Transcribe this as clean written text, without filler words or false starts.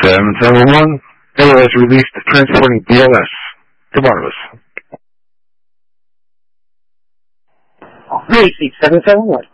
771, AOS released transporting BLS to Barnabas. 36771.